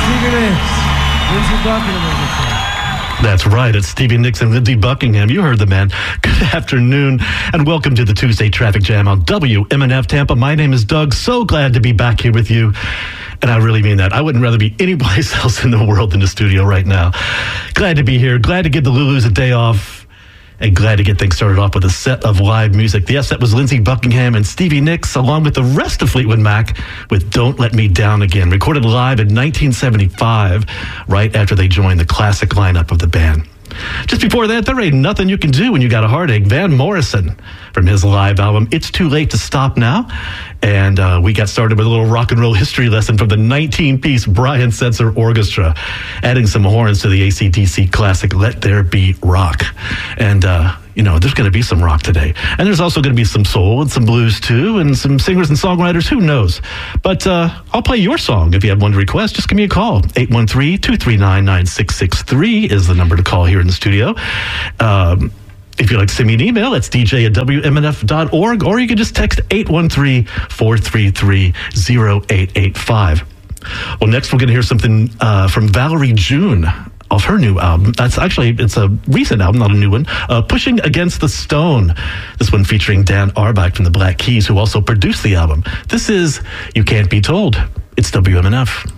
Stevie Nicks, Lindsey Buckingham. That's right, it's Stevie Nicks and Lindsey Buckingham. You heard the man. Good afternoon, and welcome to the Tuesday Traffic Jam on WMNF Tampa. My name is Doug. So glad to be back here with you. And I really mean that. I wouldn't rather be anyplace else in the world than the studio right now. Glad to be here. Glad to give the Lulus a day off. And glad to get things started off with a set of live music. Yes, that was Lindsey Buckingham and Stevie Nicks, along with the rest of Fleetwood Mac, with Don't Let Me Down Again, recorded live in 1975, right after they joined the classic lineup of the band. Just before that, there ain't nothing you can do when you got a heartache. Van Morrison from his live album, It's Too Late to Stop Now. And we got started with a little rock and roll history lesson from the 19-piece Brian Setzer Orchestra, adding some horns to the AC/DC classic, Let There Be Rock. And, there's going to be some rock today. And there's also going to be some soul and some blues, too, and some singers and songwriters. Who knows? But I'll play your song. If you have one to request, just give me a call. 813-239-9663 is the number to call here in the studio. If you'd like to send me an email, it's dj@wmnf.org, or you can just text 813-433-0885. Well, next we're going to hear something from Valerie June off her new album. It's a recent album, not a new one. Pushing Against the Stone. This one featuring Dan Auerbach from the Black Keys, who also produced the album. This is You Can't Be Told. It's WMNF.